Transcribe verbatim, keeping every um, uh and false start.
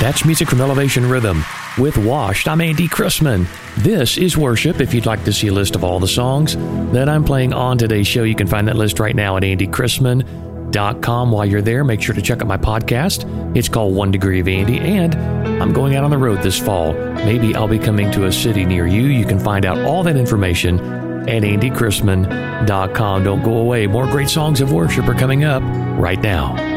That's music from Elevation Rhythm. With Washed, I'm Andy Chrisman. This is Worship. If you'd like to see a list of all the songs that I'm playing on today's show, you can find that list right now at andy chrisman dot com. While you're there, make sure to check out my podcast. It's called One Degree of Andy, and I'm going out on the road this fall. Maybe I'll be coming to a city near you. You can find out all that information at andy chrisman dot com. Don't go away. More great songs of worship are coming up right now.